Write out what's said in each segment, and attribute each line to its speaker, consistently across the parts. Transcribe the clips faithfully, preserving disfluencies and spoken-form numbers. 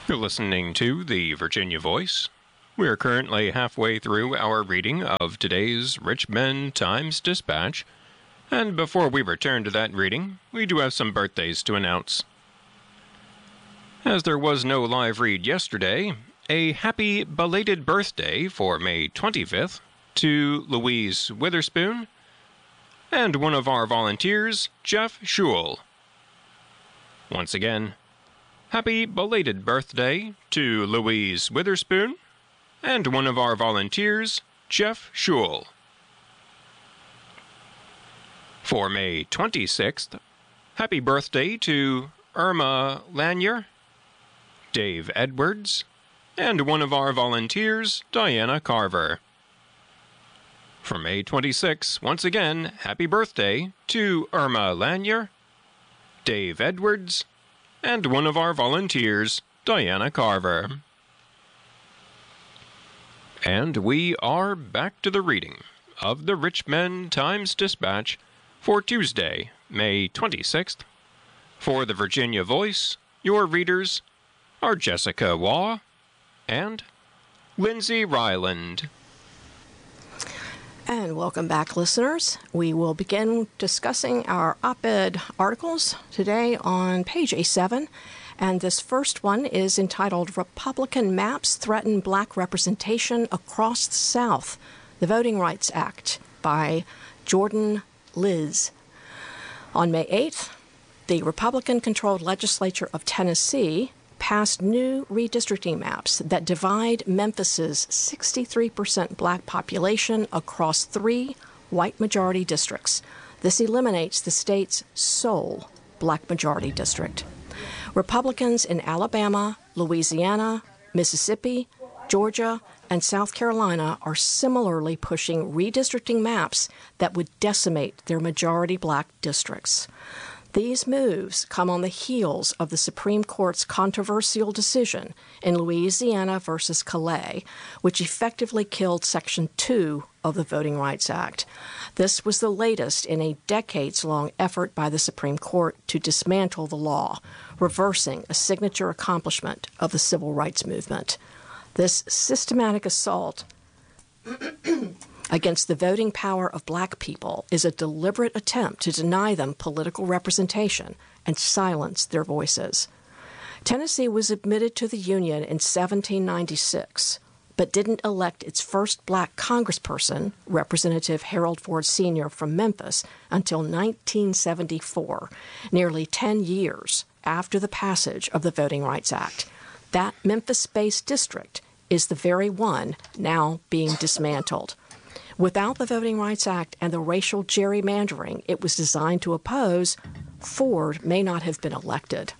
Speaker 1: You're listening to the Virginia Voice. We're currently halfway through our reading of today's Richmond Times-Dispatch, and before we return to that reading, we do have some birthdays to announce. As there was no live read yesterday, a happy belated birthday for May twenty-fifth to Louise Witherspoon and one of our volunteers, Jeff Schul. Once again, happy belated birthday to Louise Witherspoon and one of our volunteers, Jeff Schul. For May twenty-sixth, happy birthday to Irma Lanier, Dave Edwards, and one of our volunteers, Diana Carver. For May twenty-sixth, once again, happy birthday to Irma Lanier, Dave Edwards, and one of our volunteers, Diana Carver. And we are back to the reading of the Richmond Times-Dispatch for Tuesday, May twenty-sixth. For the Virginia Voice, your readers are Jessica Waugh and Lindsay Ryland.
Speaker 2: And welcome back, listeners. We will begin discussing our op-ed articles today on page A seven. And this first one is entitled Republican Maps Threaten Black Representation Across the South, the Voting Rights Act by Jordan Liz. On May eighth, the Republican-controlled legislature of Tennessee passed new redistricting maps that divide Memphis's sixty-three percent black population across three white majority districts. This eliminates the state's sole black majority district. Republicans in Alabama, Louisiana, Mississippi, Georgia, and South Carolina are similarly pushing redistricting maps that would decimate their majority black districts. These moves come on the heels of the Supreme Court's controversial decision in Louisiana versus Calais, which effectively killed Section two of the Voting Rights Act. This was the latest in a decades-long effort by the Supreme Court to dismantle the law, reversing a signature accomplishment of the civil rights movement. This systematic assault against the voting power of black people is a deliberate attempt to deny them political representation and silence their voices. Tennessee was admitted to the Union in seventeen ninety-six, but didn't elect its first black congressperson, Representative Harold Ford Senior from Memphis, until nineteen seventy-four, nearly ten years after the passage of the Voting Rights Act. That Memphis-based district is the very one now being dismantled. Without the Voting Rights Act and the racial gerrymandering it was designed to oppose, Ford may not have been elected.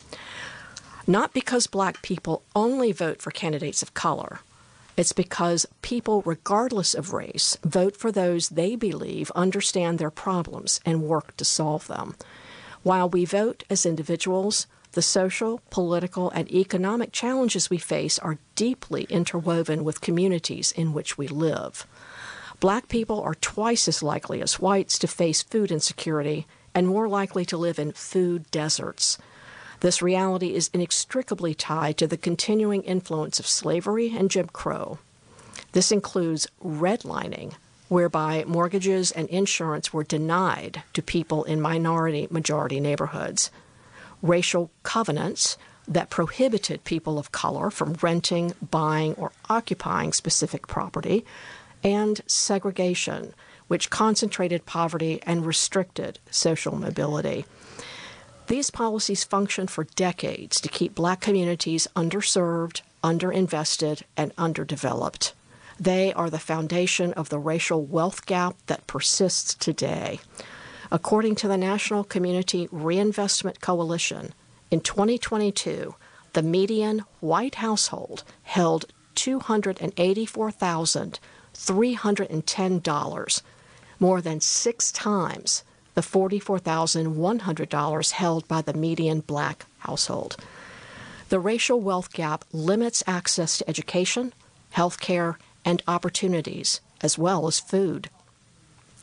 Speaker 2: Not because black people only vote for candidates of color. It's because people, regardless of race, vote for those they believe understand their problems and work to solve them. While we vote as individuals, the social, political, and economic challenges we face are deeply interwoven with communities in which we live. Black people are twice as likely as whites to face food insecurity and more likely to live in food deserts. This reality is inextricably tied to the continuing influence of slavery and Jim Crow. This includes redlining, whereby mortgages and insurance were denied to people in minority-majority neighborhoods, racial covenants that prohibited people of color from renting, buying, or occupying specific property, and segregation, which concentrated poverty and restricted social mobility. These policies functioned for decades to keep black communities underserved, underinvested, and underdeveloped. They are the foundation of the racial wealth gap that persists today. According to the National Community Reinvestment Coalition, in twenty twenty-two, the median white household held two hundred eighty-four thousand three hundred ten dollars, more than six times the forty-four thousand one hundred dollars held by the median black household. The racial wealth gap limits access to education, health care, and opportunities, as well as food.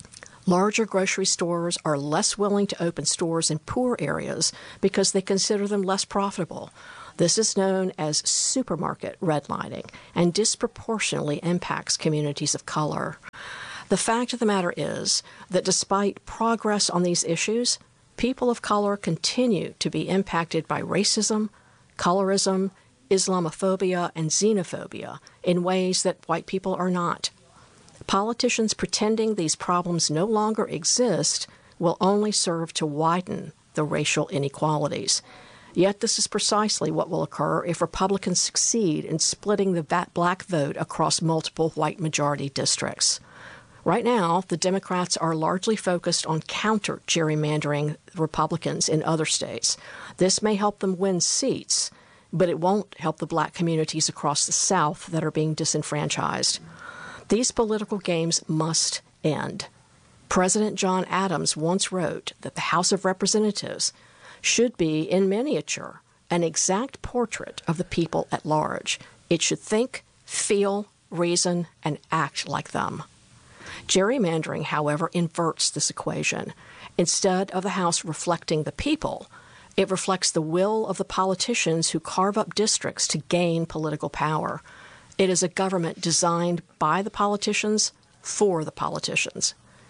Speaker 2: Larger grocery stores are less willing to open stores in poor areas because they consider them less profitable. This is known as supermarket redlining and disproportionately impacts communities of color. The fact of the matter is that despite progress on these issues, people of color continue to be impacted by racism, colorism, Islamophobia, and xenophobia in ways that white people are not. Politicians pretending these problems no longer exist will only serve to widen the racial inequalities. Yet this is precisely what will occur if Republicans succeed in splitting the black vote across multiple white majority districts. Right now, the Democrats are largely focused on counter-gerrymandering Republicans in other states. This may help them win seats, but it won't help the black communities across the South that are being disenfranchised. These political games must end. President John Adams once wrote that the House of Representatives should be, in miniature, an exact portrait of the people at large. It should think, feel, reason, and act like them. Gerrymandering, however, inverts this equation. Instead of the House reflecting the people, it reflects the will of the politicians who carve up districts to gain political power. It is a government designed by the politicians for the politicians.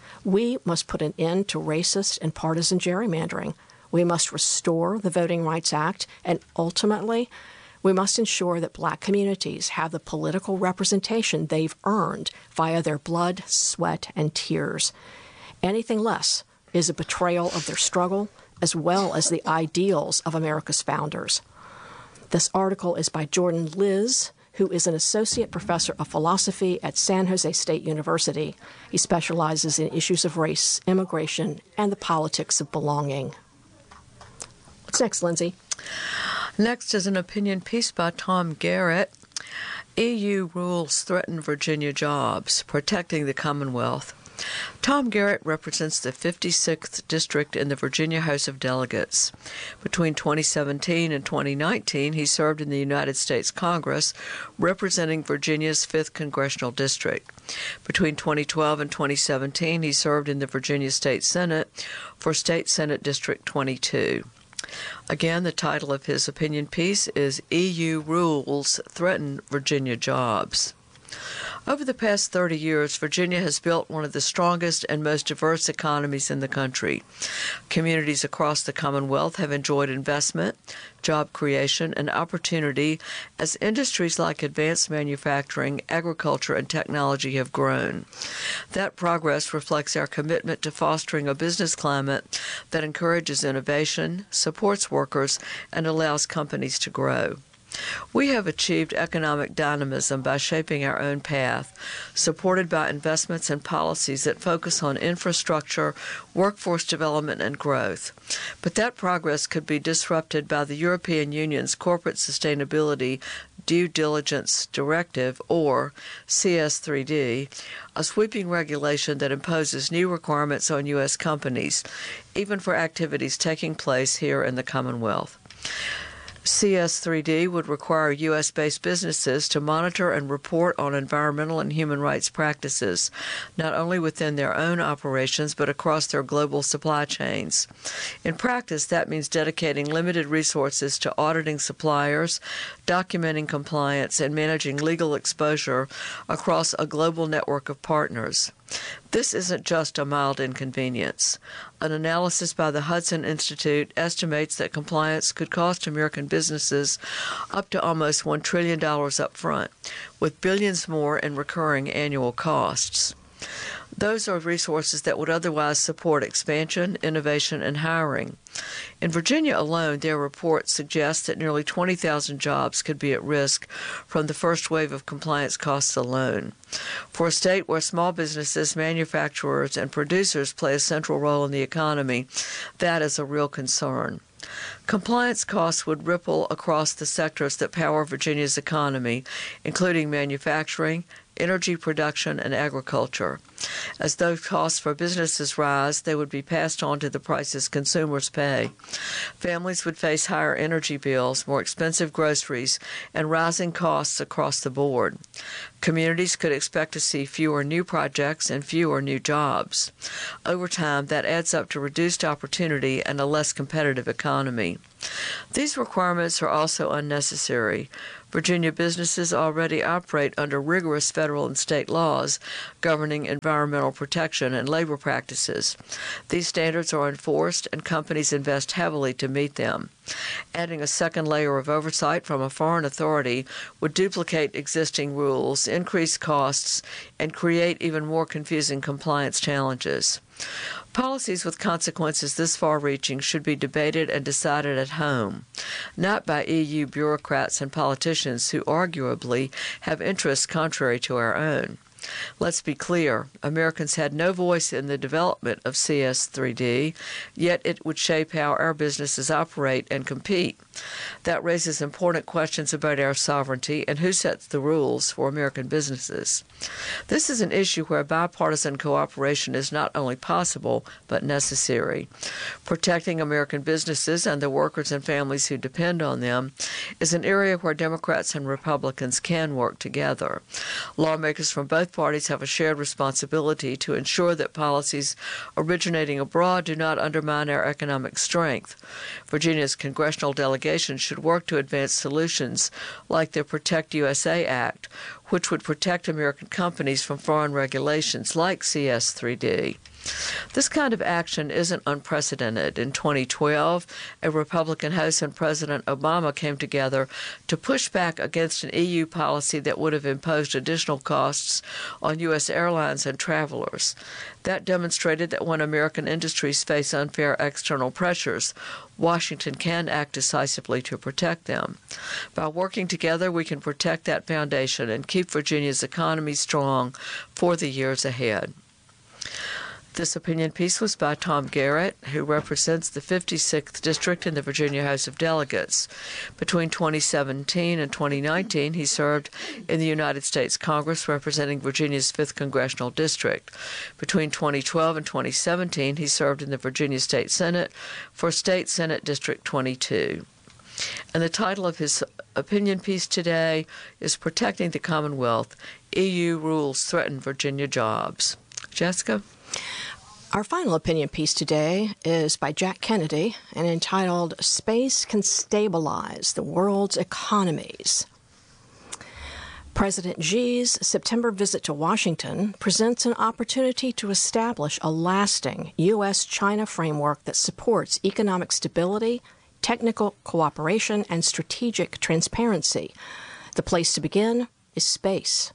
Speaker 2: We must put an end to racist and partisan gerrymandering. We must restore the Voting Rights Act, and ultimately, we must ensure that black communities have the political representation they've earned via their blood, sweat, and tears. Anything less is a betrayal of their struggle, as well as the ideals of America's founders. This article is by Jordan Liz, who is an associate professor of philosophy at San Jose State University. He specializes in issues of race, immigration, and the politics of belonging. What's next, Lindsay?
Speaker 3: Next is an opinion piece by Tom Garrett. E U rules threaten Virginia jobs, protecting the Commonwealth. Tom Garrett represents the fifty-sixth District in the Virginia House of Delegates. Between twenty seventeen and twenty nineteen, he served in the United States Congress, representing Virginia's fifth Congressional District. Between twenty twelve and twenty seventeen, he served in the Virginia State Senate for State Senate District twenty-two. Again, the title of his opinion piece is E U Rules Threaten Virginia Jobs. Over the past thirty years, Virginia has built one of the strongest and most diverse economies in the country. Communities across the Commonwealth have enjoyed investment, job creation, and opportunity as industries like advanced manufacturing, agriculture, and technology have grown. That progress reflects our commitment to fostering a business climate that encourages innovation, supports workers, and allows companies to grow. We have achieved economic dynamism by shaping our own path, supported by investments and policies that focus on infrastructure, workforce development, and growth. But that progress could be disrupted by the European Union's Corporate Sustainability Due Diligence Directive, or C S three D, a sweeping regulation that imposes new requirements on U S companies, even for activities taking place here in the Commonwealth. C S three D would require U S-based businesses to monitor and report on environmental and human rights practices, not only within their own operations, but across their global supply chains. In practice, that means dedicating limited resources to auditing suppliers, documenting compliance, and managing legal exposure across a global network of partners. This isn't just a mild inconvenience. An analysis by the Hudson Institute estimates that compliance could cost American businesses up to almost one trillion dollars up front, with billions more in recurring annual costs. Those are resources that would otherwise support expansion, innovation, and hiring. In Virginia alone, their report suggests that nearly twenty thousand jobs could be at risk from the first wave of compliance costs alone. For a state where small businesses, manufacturers, and producers play a central role in the economy, that is a real concern. Compliance costs would ripple across the sectors that power Virginia's economy, including manufacturing, energy production, and agriculture. As those costs for businesses rise, they would be passed on to the prices consumers pay. Families would face higher energy bills, more expensive groceries, and rising costs across the board. Communities could expect to see fewer new projects and fewer new jobs. Over time, that adds up to reduced opportunity and a less competitive economy. These requirements are also unnecessary. Virginia businesses already operate under rigorous federal and state laws governing environmental protection and labor practices. These standards are enforced, and companies invest heavily to meet them. Adding a second layer of oversight from a foreign authority would duplicate existing rules, increase costs, and create even more confusing compliance challenges. Policies with consequences this far-reaching should be debated and decided at home, not by E U bureaucrats and politicians who arguably have interests contrary to our own. Let's be clear, Americans had no voice in the development of C S three D, yet it would shape how our businesses operate and compete. That raises important questions about our sovereignty and who sets the rules for American businesses. This is an issue where bipartisan cooperation is not only possible, but necessary. Protecting American businesses and the workers and families who depend on them is an area where Democrats and Republicans can work together. Lawmakers from both parties have a shared responsibility to ensure that policies originating abroad do not undermine our economic strength. Virginia's congressional delegation should work to advance solutions like the Protect U S A Act, which would protect American companies from foreign regulations like C S three D. This kind of action isn't unprecedented. In twenty twelve, a Republican House and President Obama came together to push back against an E U policy that would have imposed additional costs on U S airlines and travelers. That demonstrated that when American industries face unfair external pressures, Washington can act decisively to protect them. By working together, we can protect that foundation and keep Virginia's economy strong for the years ahead. This opinion piece was by Tom Garrett, who represents the fifty-sixth District in the Virginia House of Delegates. Between twenty seventeen and twenty nineteen, he served in the United States Congress representing Virginia's fifth Congressional District. Between twenty twelve and twenty seventeen, he served in the Virginia State Senate for State Senate District twenty-two. And the title of his opinion piece today is Protecting the Commonwealth, E U Rules Threaten Virginia Jobs. Jessica?
Speaker 2: Our final opinion piece today is by Jack Kennedy and entitled Space Can Stabilize the World's Economies. President Xi's September visit to Washington presents an opportunity to establish a lasting U S China framework that supports economic stability, technical cooperation, and strategic transparency. The place to begin is space.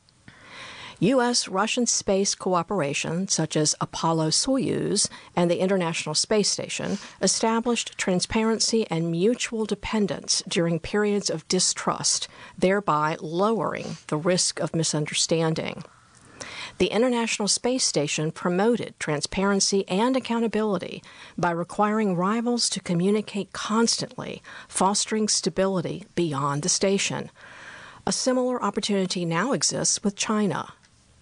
Speaker 2: U S-Russian space cooperation, such as Apollo-Soyuz and the International Space Station, established transparency and mutual dependence during periods of distrust, thereby lowering the risk of misunderstanding. The International Space Station promoted transparency and accountability by requiring rivals to communicate constantly, fostering stability beyond the station. A similar opportunity now exists with China.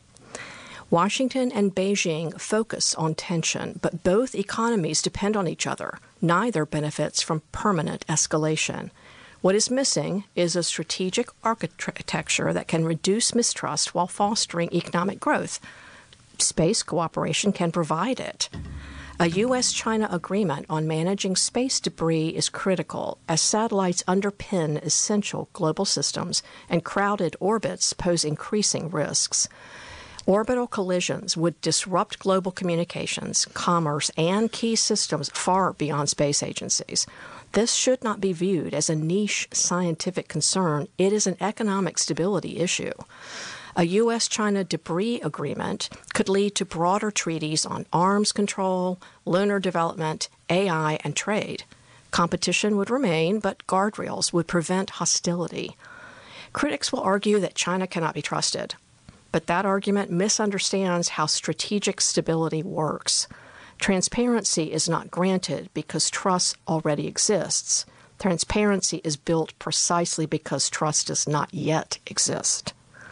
Speaker 2: Washington and Beijing focus on tension, but both economies depend on each other. Neither benefits from permanent escalation. What is missing is a strategic architecture that can reduce mistrust while fostering economic growth. Space cooperation can provide it. A U S China agreement on managing space debris is critical, as satellites underpin essential global systems and crowded orbits pose increasing risks. Orbital collisions would disrupt global communications, commerce, and key systems far beyond space agencies. This should not be viewed as a niche scientific concern. It is an economic stability issue. A U S China debris agreement could lead to broader treaties on arms control, lunar development, A I, and trade. Competition would remain, but guardrails would prevent hostility. Critics will argue that China cannot be trusted, but that argument misunderstands how strategic stability works. Transparency is not granted because trust already exists. Transparency is built precisely because trust does not yet exist.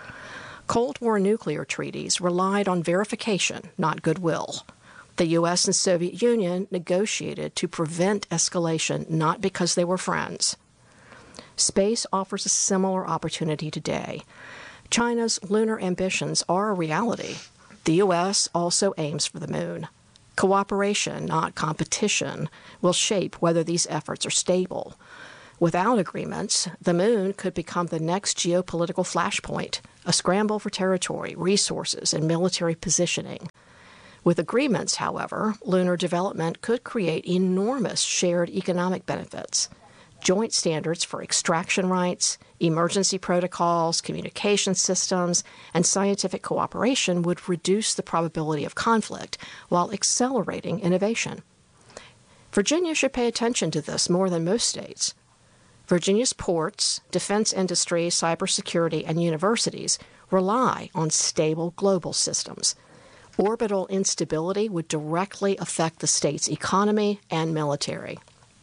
Speaker 2: Cold War nuclear treaties relied on verification, not goodwill. The U S and Soviet Union negotiated to prevent escalation, not because they were friends. Space offers a similar opportunity today. China's lunar ambitions are a reality. The U S also aims for the moon. Cooperation, not competition, will shape whether these efforts are stable. Without agreements, the moon could become the next geopolitical flashpoint, a scramble for territory, resources, and military positioning. With agreements, however, lunar development could create enormous shared economic benefits. Joint standards for extraction rights, emergency protocols, communication systems, and scientific cooperation would reduce the probability of conflict while accelerating innovation. Virginia should pay attention to this more than most states. Virginia's ports, defense industry, cybersecurity, and universities rely on stable global systems. Orbital instability would directly affect the state's economy and military.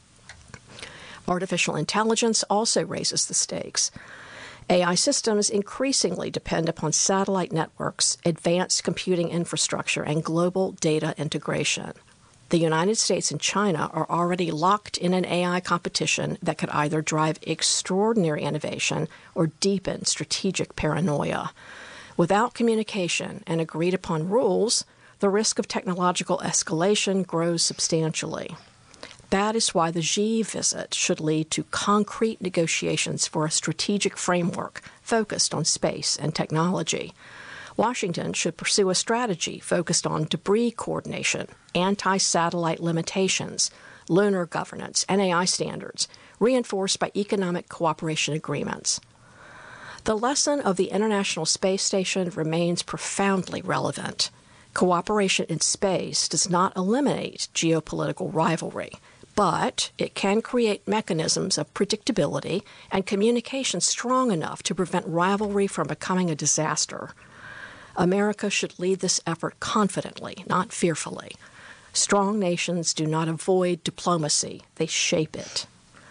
Speaker 2: Artificial intelligence also raises the stakes. A I systems increasingly depend upon satellite networks, advanced computing infrastructure, and global data integration. The United States and China are already locked in an A I competition that could either drive extraordinary innovation or deepen strategic paranoia. Without communication and agreed-upon rules, the risk of technological escalation grows substantially. That is why the Xi visit should lead to concrete negotiations for a strategic framework focused on space and technology. Washington should pursue a strategy focused on debris coordination, anti-satellite limitations, lunar governance, and A I standards, reinforced by economic cooperation agreements. The lesson of the International Space Station remains profoundly relevant. Cooperation in space does not eliminate geopolitical rivalry, but it can create mechanisms of predictability and communication strong enough to prevent rivalry from becoming a disaster. America should lead this effort confidently, not fearfully. Strong nations do not avoid diplomacy, they shape it.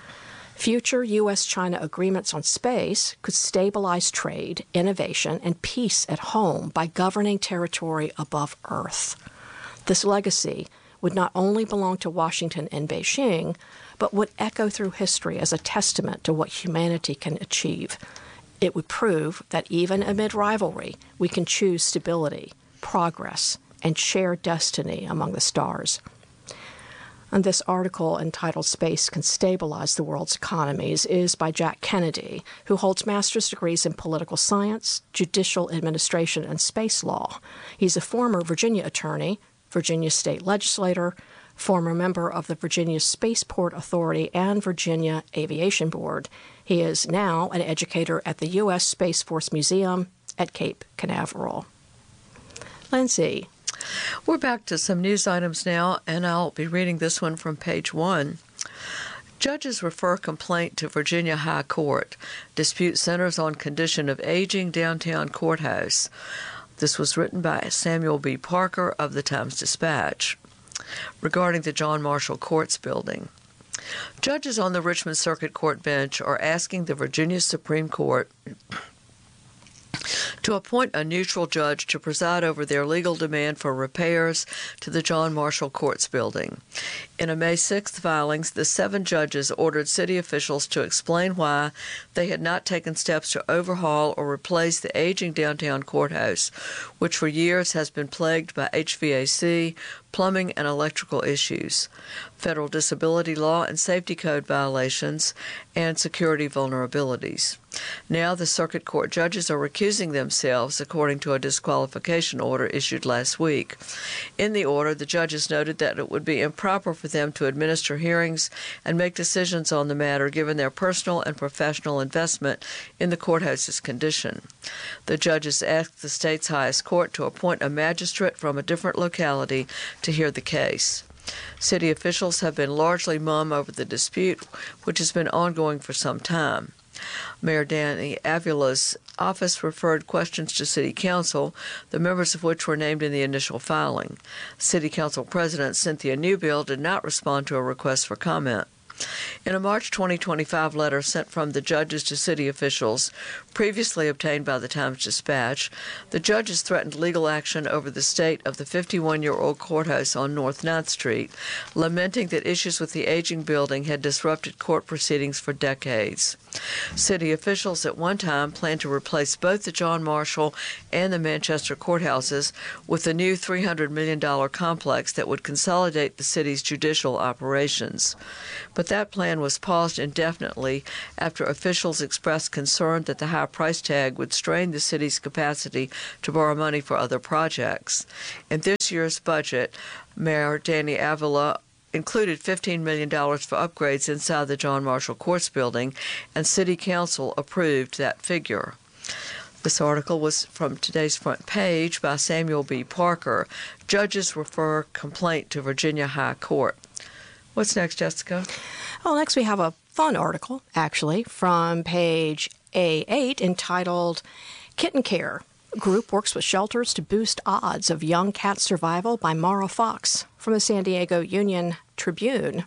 Speaker 2: Future U S China agreements on space could stabilize trade, innovation, and peace at home by governing territory above Earth. This legacy would not only belong to Washington and Beijing, but would echo through history as a testament to what humanity can achieve. It would prove that even amid rivalry, we can choose stability, progress, and shared destiny among the stars. And this article entitled Space Can Stabilize the World's Economies is by Jack Kennedy, who holds master's degrees in political science, judicial administration, and space law. He's a former Virginia attorney, Virginia state legislator, former member of the Virginia Spaceport Authority and Virginia Aviation Board. He is now an educator at the U S Space Force Museum at Cape Canaveral. Lindsay.
Speaker 3: We're back to some news items now, and I'll be reading this one from page one. Judges refer complaint to Virginia High Court. Dispute centers on condition of aging downtown courthouse. This was written by Samuel B. Parker of the Times-Dispatch regarding the John Marshall Courts building. Judges on the Richmond Circuit Court bench are asking the Virginia Supreme Court to appoint a neutral judge to preside over their legal demand for repairs to the John Marshall Courts building. In a May sixth filing, the seven judges ordered city officials to explain why they had not taken steps to overhaul or replace the aging downtown courthouse, which for years has been plagued by H V A C, plumbing, and electrical issues, federal disability law and safety code violations, and security vulnerabilities. Now the circuit court judges are recusing themselves according to a disqualification order issued last week. In the order, the judges noted that it would be improper for them to administer hearings and make decisions on the matter given their personal and professional investment in the courthouse's condition. The judges asked the state's highest court to appoint a magistrate from a different locality to hear the case. City officials have been largely mum over the dispute, which has been ongoing for some time. Mayor Danny Avila's office referred questions to City Council, the members of which were named in the initial filing. City Council President Cynthia Newbill did not respond to a request for comment. In a March twenty twenty-five letter sent from the judges to city officials, previously obtained by the Times-Dispatch, the judges threatened legal action over the state of the fifty-one-year-old courthouse on North ninth Street, lamenting that issues with the aging building had disrupted court proceedings for decades. City officials at one time planned to replace both the John Marshall and the Manchester courthouses with a new three hundred million dollars complex that would consolidate the city's judicial operations. But that plan was paused indefinitely after officials expressed concern that the high price tag would strain the city's capacity to borrow money for other projects. In this year's budget, Mayor Danny Avila included fifteen million dollars for upgrades inside the John Marshall Courts building, and City Council approved that figure. This article was from today's front page by Samuel B. Parker. Judges refer complaint to Virginia High Court. What's next, Jessica?
Speaker 2: Well, next we have a fun article, actually, from page A eight entitled Kitten Care. Group works with shelters to boost odds of young cat survival by Mara Fox, from the San Diego Union Tribune.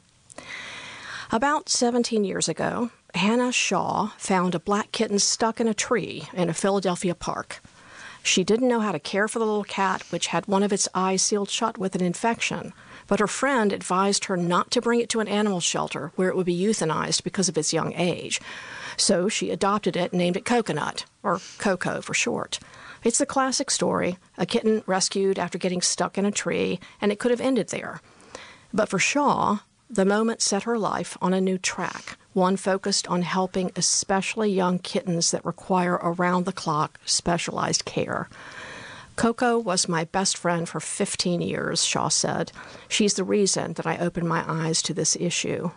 Speaker 2: About seventeen years ago, Hannah Shaw found a black kitten stuck in a tree in a Philadelphia park. She didn't know how to care for the little cat, which had one of its eyes sealed shut with an infection, but her friend advised her not to bring it to an animal shelter where it would be euthanized because of its young age. So she adopted it and named it Coconut, or Coco for short. It's the classic story, a kitten rescued after getting stuck in a tree, and it could have ended there. But for Shaw, the moment set her life on a new track, one focused on helping especially young kittens that require around-the-clock specialized care. Coco was my best friend for fifteen years, Shaw said. She's the reason that I opened my eyes to this issue.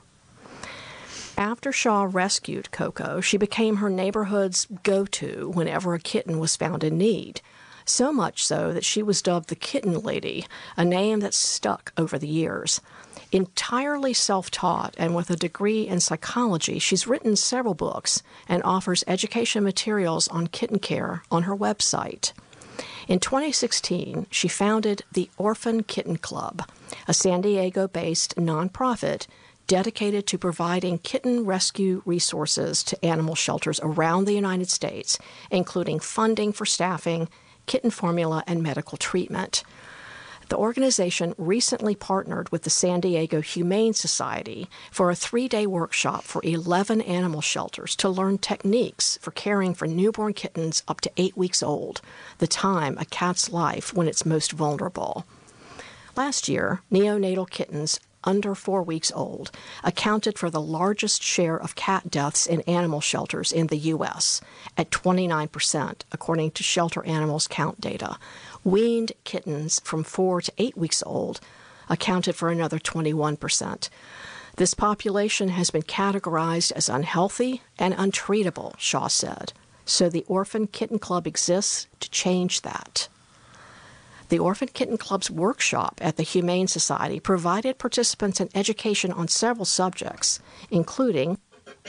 Speaker 2: After Shaw rescued Coco, she became her neighborhood's go-to whenever a kitten was found in need. So much so that she was dubbed the Kitten Lady, a name that stuck over the years. Entirely self-taught and with a degree in psychology, she's written several books and offers education materials on kitten care on her website. In twenty sixteen, she founded the Orphan Kitten Club, a San Diego-based nonprofit dedicated to providing kitten rescue resources to animal shelters around the United States, including funding for staffing, kitten formula, and medical treatment. The organization recently partnered with the San Diego Humane Society for a three-day workshop for eleven animal shelters to learn techniques for caring for newborn kittens up to eight weeks old, the time a cat's life when it's most vulnerable. Last year, neonatal kittens under four weeks old accounted for the largest share of cat deaths in animal shelters in the U S at twenty-nine percent, according to Shelter Animals Count data. Weaned kittens from four to eight weeks old accounted for another twenty-one percent. This population has been categorized as unhealthy and untreatable, Shaw said. So the Orphan Kitten Club exists to change that. The Orphan Kitten Club's workshop at the Humane Society provided participants an education on several subjects, including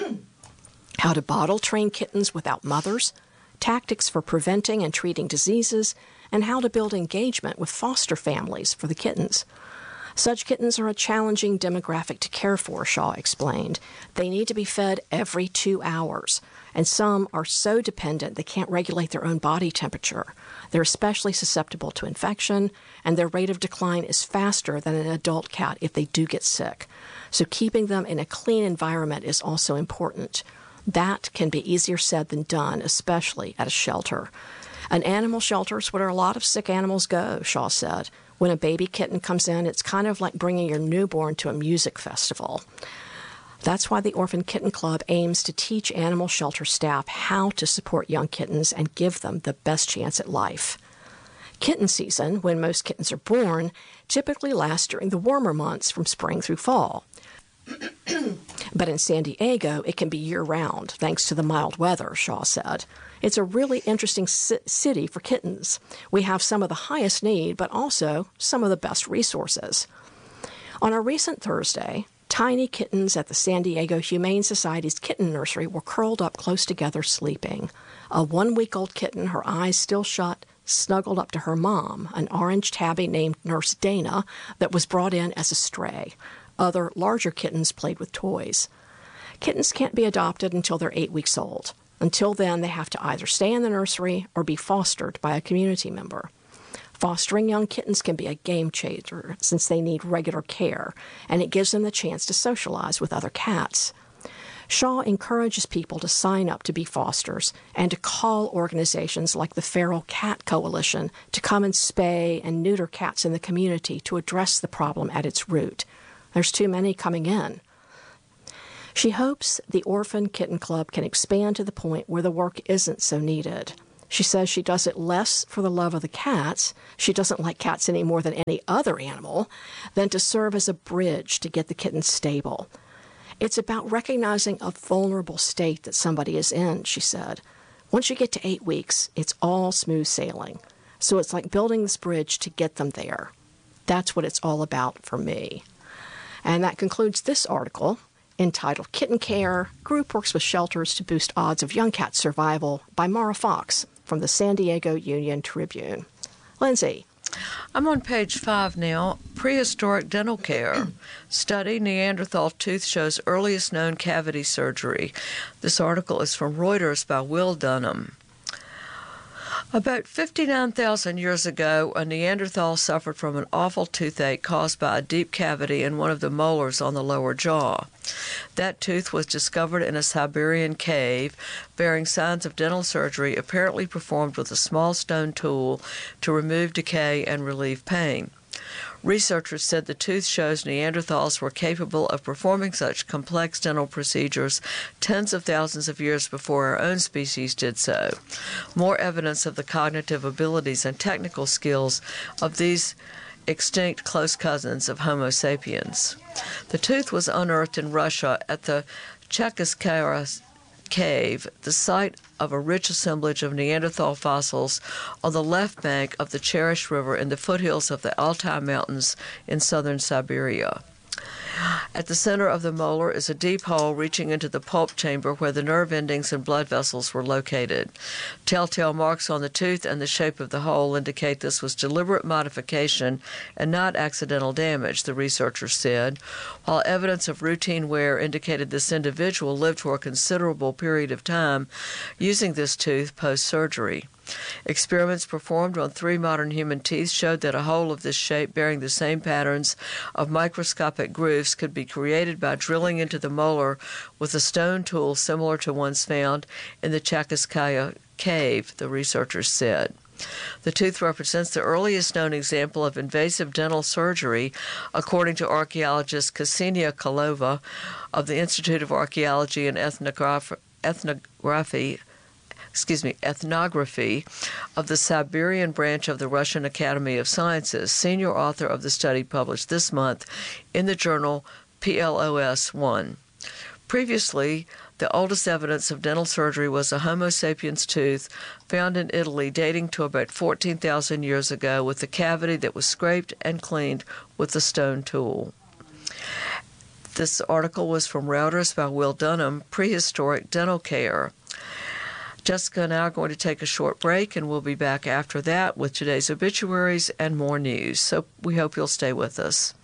Speaker 2: how to bottle train kittens without mothers, tactics for preventing and treating diseases, and how to build engagement with foster families for the kittens. Such kittens are a challenging demographic to care for, Shaw explained. They need to be fed every two hours, and some are so dependent they can't regulate their own body temperature. They're especially susceptible to infection, and their rate of decline is faster than an adult cat if they do get sick. So keeping them in a clean environment is also important. That can be easier said than done, especially at a shelter. An animal shelter is where a lot of sick animals go, Shaw said. When a baby kitten comes in, it's kind of like bringing your newborn to a music festival. That's why the Orphan Kitten Club aims to teach animal shelter staff how to support young kittens and give them the best chance at life. Kitten season, when most kittens are born, typically lasts during the warmer months from spring through fall. But in San Diego, it can be year-round, thanks to the mild weather, Shaw said. It's a really interesting c- city for kittens. We have some of the highest need, but also some of the best resources. On a recent Thursday, tiny kittens at the San Diego Humane Society's kitten nursery were curled up close together sleeping. A one-week-old kitten, her eyes still shut, snuggled up to her mom, an orange tabby named Nurse Dana, that was brought in as a stray. Other, larger kittens played with toys. Kittens can't be adopted until they're eight weeks old. Until then, they have to either stay in the nursery or be fostered by a community member. Fostering young kittens can be a game changer since they need regular care, and it gives them the chance to socialize with other cats. Shaw encourages people to sign up to be fosters and to call organizations like the Feral Cat Coalition to come and spay and neuter cats in the community to address the problem at its root. There's too many coming in. She hopes the Orphan Kitten Club can expand to the point where the work isn't so needed. She says she does it less for the love of the cats, she doesn't like cats any more than any other animal, than to serve as a bridge to get the kittens stable. It's about recognizing a vulnerable state that somebody is in, she said. Once you get to eight weeks, it's all smooth sailing. So it's like building this bridge to get them there. That's what it's all about for me. And that concludes this article, entitled Kitten Care, Group Works with Shelters to Boost Odds of Young Cat Survival, by Mara Fox from the San Diego Union Tribune. Lindsay.
Speaker 3: I'm on page five now. Prehistoric dental care. Study Neanderthal tooth shows earliest known cavity surgery. This article is from Reuters by Will Dunham. About fifty-nine thousand years ago, a Neanderthal suffered from an awful toothache caused by a deep cavity in one of the molars on the lower jaw. That tooth was discovered in a Siberian cave, bearing signs of dental surgery apparently performed with a small stone tool to remove decay and relieve pain. Researchers said the tooth shows Neanderthals were capable of performing such complex dental procedures tens of thousands of years before our own species did so. More evidence of the cognitive abilities and technical skills of these extinct close cousins of Homo sapiens. The tooth was unearthed in Russia at the Chekhyskaya Cave, the site of a rich assemblage of Neanderthal fossils on the left bank of the Cherech River in the foothills of the Altai Mountains in southern Siberia. At the center of the molar is a deep hole reaching into the pulp chamber where the nerve endings and blood vessels were located. Telltale marks on the tooth and the shape of the hole indicate this was deliberate modification and not accidental damage, the researchers said, while evidence of routine wear indicated this individual lived for a considerable period of time using this tooth post-surgery. Experiments performed on three modern human teeth showed that a hole of this shape bearing the same patterns of microscopic grooves could be created by drilling into the molar with a stone tool similar to ones found in the Chekhyskaya cave, the researchers said. The tooth represents the earliest known example of invasive dental surgery, according to archaeologist Ksenia Kolova of the Institute of Archaeology and Ethnography, Ethnography excuse me, ethnography of the Siberian branch of the Russian Academy of Sciences, senior author of the study published this month in the journal P L O S one. Previously, the oldest evidence of dental surgery was a Homo sapiens tooth found in Italy dating to about fourteen thousand years ago with a cavity that was scraped and cleaned with a stone tool. This article was from Reuters by Will Dunham, Prehistoric Dental Care. Jessica and I are going to take a short break, and we'll be back after that with today's obituaries and more news. So we hope you'll stay with us.